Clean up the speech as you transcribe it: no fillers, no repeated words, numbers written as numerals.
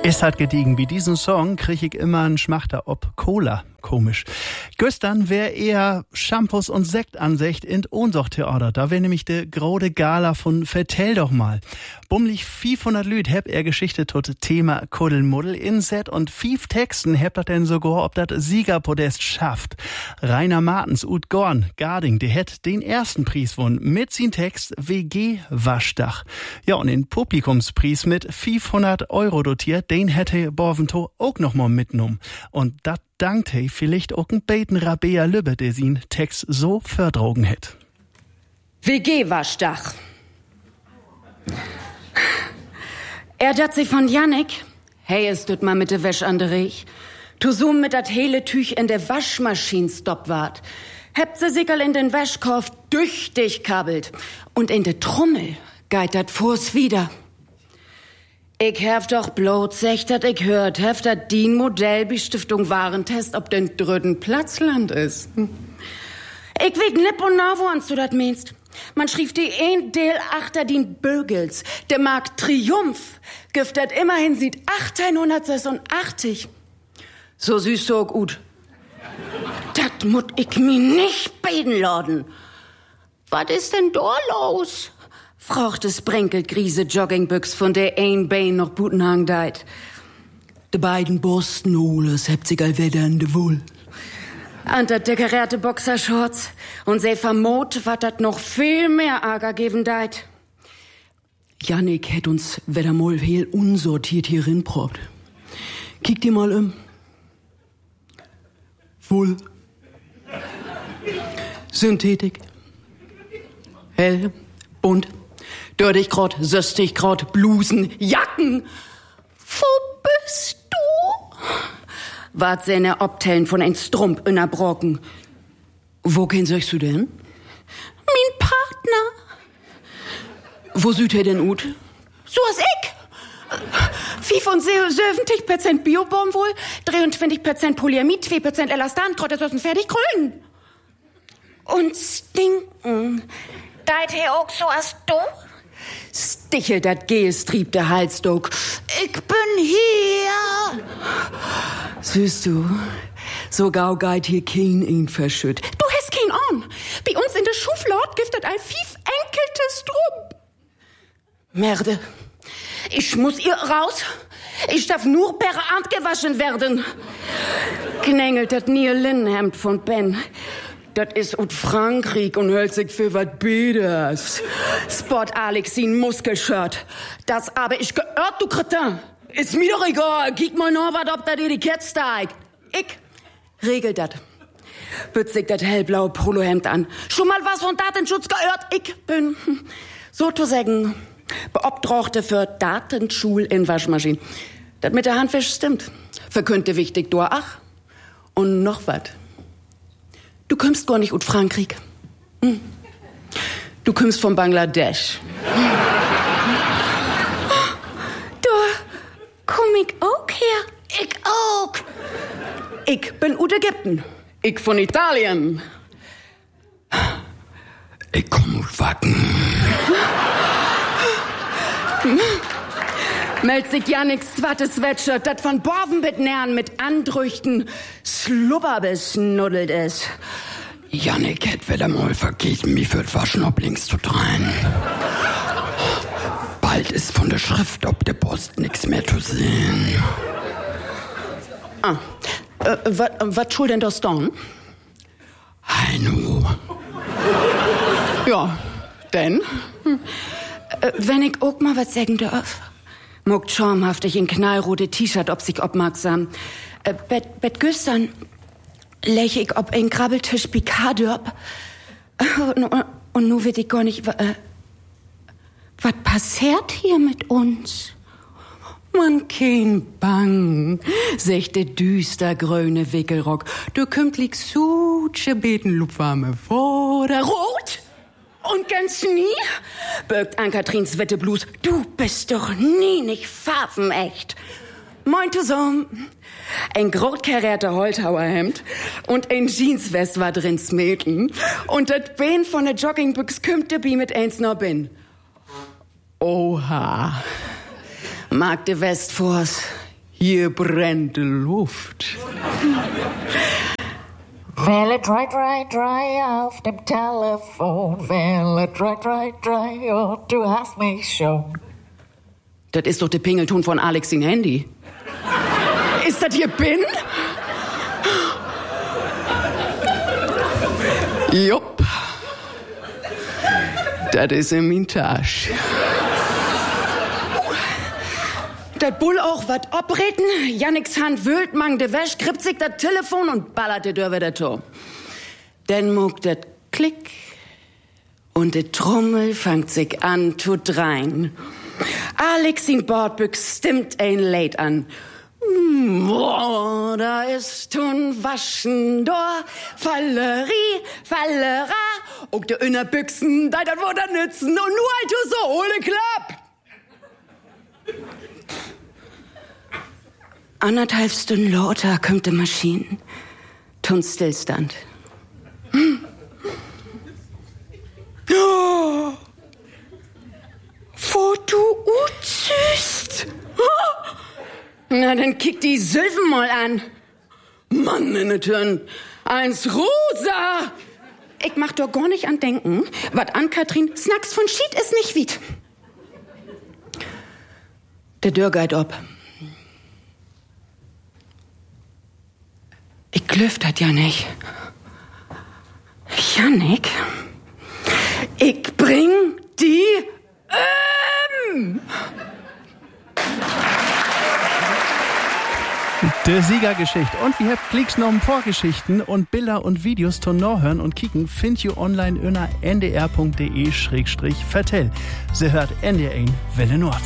Ist halt gediegen. Wie diesen Song krieg ich immer einen Schmachter ob Cola. Komisch. Gestern wär eher Shampoos und Sektansicht in Ohnsorg-Theater. Da wär nämlich de grode Gala von Vertell doch mal. Bummlich 500 Lüd heb er Geschichte tot Thema Kuddelmuddel inset und 5 Texten heb dat denn sogar ob dat Siegerpodest schafft. Rainer Martens ut Gorn, Garding, der hätt den ersten Preis won mit sin Text WG Waschdach. Ja, und den Publikumspreis mit 500 Euro dotiert, den hätte Borvento auch noch mal mitgenommen. Und dat dankt he vielleicht auch ein beten Rabea Lübbe, der sin Text so verdrogen hätt. WG-Waschdach. Er dat sie von Jannik. Hey, es tut mal mit de Wäsch an de Riech. Tu zoom mit dat hele Tüch in de Waschmaschine stopp wart. Hebt se sickerl in den Wäschkorf düchtig kabelt. Und in de Trommel geit dat Fuß wieder. Ich hef doch bloß sech, dat ich hört hef, dat die Modellbestiftung Warentest ob den dritten Platzland is. Ich weet nipp und na, wo ans du dat meinst. Man schrieb die ein Del achter den Bögels. Der Markt Triumph gift dat immerhin sieht 1886. So süß so gut. Dat mut ich mi nicht beten laden. Was ist denn da los? Fragt es Brenkelt Griese Joggingbüchs von der ein Bein noch Butenhang deit. De beiden Borstenholes hebt sich all wieder in de Wohl. An der dekorierte Boxershorts und se vermut, wat dat noch viel mehr Ärger geben deit. Jannik hätt uns wieder mal heel unsortiert hier rinprobt. Kick dir mal Wohl. Synthetik. Hell. Bunt. Dördig grad, söstig grad, Blusen, Jacken. Wo bist du? Wart seine Obtellen von ein Strump in der Brocken. Wohin sollst du denn? Mein Partner. Wo süd er denn ut? So as ich. 75% Biobaumwohl, 23% Polyamid, 2% Elastan, Trottesossen fertig grün. Und stinken. Deit he auch so as du? Stichelt dat Geestrieb der Halsdog. Ich bin hier. Süß du, so gau geit hier kein ihn verschütt. Du hast kein Arm. Bei uns in der Schuflaut giftet ein 5 enkeltes Drum. Merde, ich muss ihr raus. Ich darf nur per Hand gewaschen werden. Knängelt dat nie Linnenhemd von Ben. Dat is ut Frankreich und hält sich für wat Beders. Sport Alexin Muskelshirt. Das aber ich geirrt, du Kretin. Ist mir doch egal. Kiek mal noch wat, ob dat Etikett steigt. Ich regel dat. Bütz sich dat hellblaue Polohemd an. Schon mal was von Datenschutz geirrt. Ich bin, so zu sagen, Beobdrochte für Datenschul in Waschmaschinen. Dat mit der Handwäsche stimmt. Verkündte wichtig, du ach. Und noch wat. Du kommst gar nicht aus Frankreich. Du kommst von Bangladesch. Da komm ich auch her. Ich auch. Ich bin aus Ägypten. Ich von Italien. Ich komm aus Wacken. Meldt sich ja nix zwattes Sweatshirt, dat von Borvenbitnern mit Andrüchten slubberbesnuddelt ist. Jannik hätt wieder mal vergessen, mich für Waschen ob links zu drehen. Bald ist von der Schrift ob der Post nix mehr zu sehen. Was schuld denn das dann? Heino. Ja, denn? Wenn ich auch mal was sagen darf. Muckt schamhaftig in knallrote T-Shirt ob sich obmerksam. Bet güstern läch ich ob ein Krabbeltisch Pikadörb. Und nu wird ich gar nicht, was passiert hier mit uns? Man kein Bang, sechte düster grüne Wickelrock. Du kümmt lik suche betenlupwarme Vorder. Rot! Und ganz nie? Birgt Ann-Katrins Wetteblus. Du bist doch nie nicht farbenecht. Meinte so, ein grotkarierter Holthauerhemd und ein Jeanswest war drin Mädchen und das Bein von der Joggingbüchs kümmte bi mit eins noch bin. Oha. Mag de Westfors, hier brennt die Luft. Welle drei, drei, drei auf dem Telefon. Welle drei, drei, drei, oh, du hast mich schon. Das ist doch der Pingelton von Alex in Handy. Ist das hier Bin? Jupp. Das ist in min Tasch. Das Bull auch wat opreden, Janniks Hand wühlt, mang de Wäsch, krippt sich das Telefon und ballert de Dörr wieder to. Dann muckt das Klick und de Trommel fangt sich an zu drein. Alex in Bordbüchs stimmt ein Lied an. Boah, da ist hun Waschen, da Fallerie, Fallera, und de Innerbüchsen, da das wo da nützen, und nur halt du so ohne Klapp. 1,5 Stunden lauter kommt die Maschine. Tun Stillstand. Oh, wo du utzüst. Oh. Na, dann kick die Sylven mal an. Mann, in den Türen. Eins rosa. Ich mach doch gar nicht an denken, wat an Katrin Snacks von Schied ist nicht wied. Der Dörr geht ob. Ich klüft das ja nicht. Jannik, ich bring die Der Siegergeschichte. Und wir habt Klicks noch ein paar Geschichten und Bilder und Videos zum Nachhören und kicken findet ihr online unter ndr.de/vertell. Sie hört NDR Welle Nord.